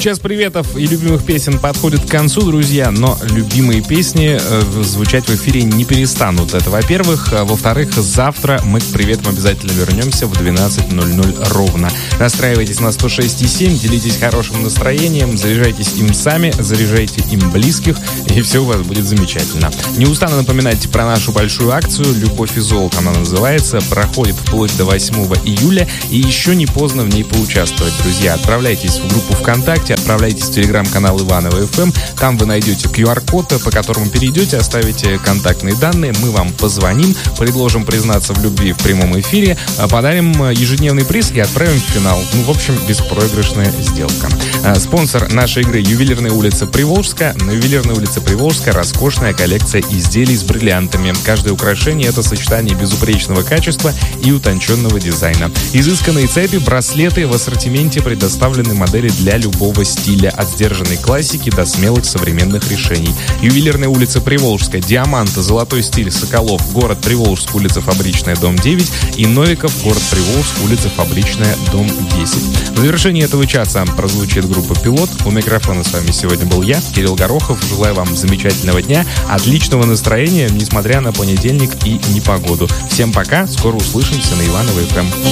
Час приветов и любимых песен подходит к концу, друзья, но любимые песни звучать в эфире не перестанут. Это, во-первых. Во-вторых, завтра мы к приветам обязательно вернемся в 12:00 ровно. Настраивайтесь на 106,7, делитесь хорошим настроением, заряжайтесь им сами, заряжайте им близких, и все у вас будет замечательно. Не устану напоминать про нашу большую акцию «Любовь и золото» она называется, проходит вплоть до 8 июля, и еще не поздно в ней поучаствовать, друзья. Отправляйтесь в группу ВКонтакте, отправляйтесь в телеграм-канал Иваново ФМ, там вы найдете QR-код, по которому перейдете, оставите контактные данные, мы вам позвоним, предложим признаться в любви в прямом эфире, подарим ежедневный приз и отправим в финал. В общем, беспроигрышная сделка. Спонсор нашей игры — Ювелирная улица Приволжская. На Ювелирной улице Приволжская роскошная коллекция изделий с бриллиантами. Каждое украшение — это сочетание безупречного качества и утонченного дизайна. Изысканные цепи, браслеты в ассортименте, предоставлены модели для любого стиля, от сдержанной классики до смелых современных решений. Ювелирная улица Приволжская, Диаманта, Золотой стиль, Соколов, город Приволжск, улица Фабричная, дом 9, и Новиков, город Приволжск, улица Фабричная, дом 10. В завершении этого часа прозвучит группа «Пилот». У микрофона с вами сегодня был я, Кирилл Горохов. Желаю вам замечательного дня, отличного настроения, несмотря на понедельник и непогоду. Всем пока, скоро услышимся на Иваново ФМ.